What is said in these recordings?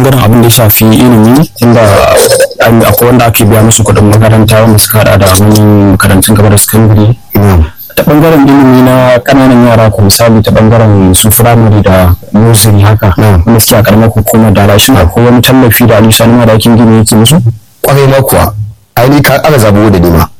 bangaren abin da ya shafi ilimi inda akwai wanda ake biya musu kuɗin makaranta wanda suka hada da makarantun gaba da sakandare. Ta bangaren ilimi na kananan yara ko misali ta bangaren su firamare da nursery haka wanda suke a karamar hukumar Dala shi ko wani tallafi da Ali Sani Madakin Gini yake musu? Kwarai ma kuwa aini ka ƙara zabo da nema.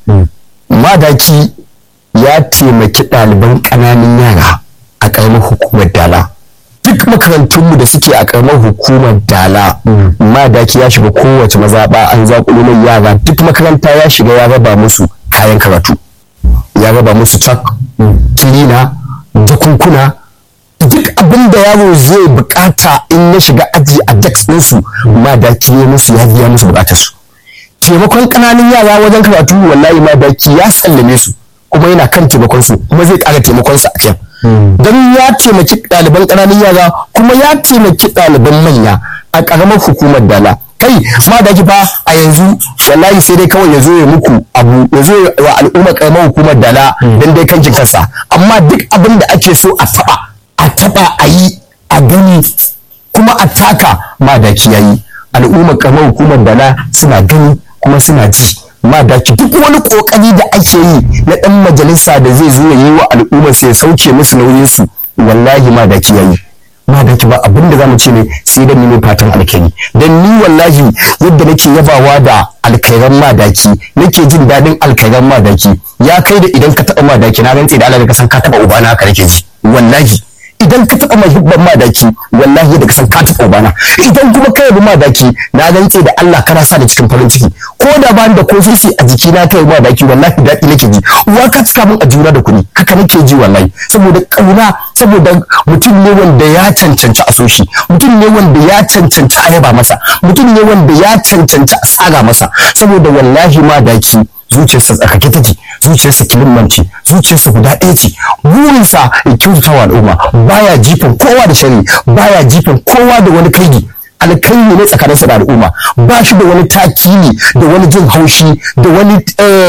Madaki ya taimaki ɗaliban ƙananan yara a karamar hukumar Dala. Duk makarantunmu da suke a karamar hukumar Dala Madaki ya shiga kowace mazaɓa an zaƙulo mai yara duk makaranta ya shiga ya raba musu kayan karatu. Ya raba musu cak, kilina, jakunkuna, duk abin da yaro zai bukata in ya shiga aji a dex ɗinsu Madaki ya musu ya biya musu bukatarsu. Taimakon ƙananan yara wajen karatu wallahi Madaki ya sallame su kuma yana kan taimakon su kuma zai ƙara taimakon su a can. Don ya taimaki ɗaliban ƙananan yara kuma ya taimaki ɗaliban manya a ƙaramar hukumar Dala. Kai Madaki fa a yanzu wallahi sai dai kawai ya zo ya muku abu ya zo wa al'umma karamar hukumar Dala dan dai kankin kansa amma duk abin da ake so a taba a yi a gani kuma a taka Madaki yayi. Al'umma karamar hukumar Dala suna gani kuma suna ji. Madaki duk wani kokari da ake yi na dan majalisa da zai zo ya yi wa al'umma sai ya sauke musu nauyin su wallahi Madaki yayi. Madaki ba abin da zamu ce ne sai da ni fatan alkhairi dan ni wallahi yadda nake yabawa da alkhairan Madaki nake jin dadin alkhairan Madaki ya kai da idan ka taba Madaki na rantse da Allah ka san ka taba ubana haka nake ji wallahi idan ka taba mahibban Madaki wallahi da ka san ka taba ubana idan kuma ka yabi Madaki na rantse da Allah kana sa da cikin farin ciki ko da ba da ko sisi a jiki na kai Madaki wallahi dadi nake ji uwa ka cika min a jura da kuɗi haka nake ji wallahi saboda kauna saboda mutum ne wanda ya cancanci a soshi mutum ne wanda ya cancanci a yaba masa mutum ne wanda ya cancanci a tsaga masa saboda wallahi Madaki zuciyarsa tsakake take zuciyarsa kilimmanci zuciyarsa guda ɗaya ce burinsa ya kyautata wa al'umma baya jifan kowa da shari baya jifan kowa da wani kaidi alkhairi ne tsakaninsa da al'umma ba shi da wani takini da wani jin haushi da wani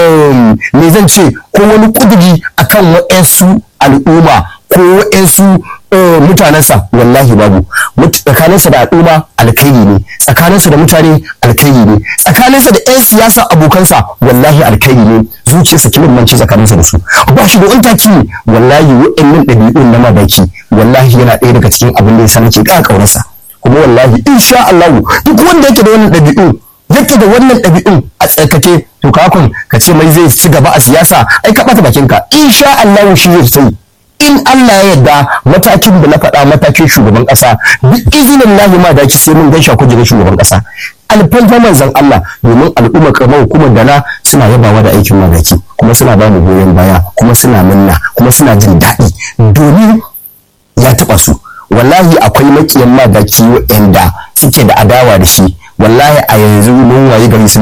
me zan ce ko wani kuduri akan wa'yansu al'umma ko wa'yansu mutanensa wallahi babu tsakaninsa da al'umma alkhairi ne tsakaninsa da mutane alkhairi ne tsakaninsa da 'yan siyasa abokansa wallahi alkhairi ne zuciyarsa kilimmanci tsakaninsa da su ba shi da wani takini wallahi wa'annan ɗabi'un na Madaki wallahi yana ɗaya daga cikin abin da ya sa nake ƙara ƙaunarsa kuma wallahi insha Allah duk wanda yake da wannan ɗabi'un yake da wannan ɗabi'un a tsarkake to kakun ka ce mai zai ci gaba a siyasa ai ka ɓata bakinka insha Allah shi zai sai in Allah ya yarda matakin da na faɗa matakin shugaban ƙasa bi izinin lahi Madaki sai mun gaisha ku jiga shugaban ƙasa alfalfa manzon Allah domin al'ummar karamar hukumar Dala suna yabawa da aikin Madaki kuma suna ba mu goyon baya kuma suna minna kuma suna jin daɗi domin ya taɓa su wallahi akwai makiyan Madaki waɗanda suke da adawa da shi wallahi a yanzu mun waye gari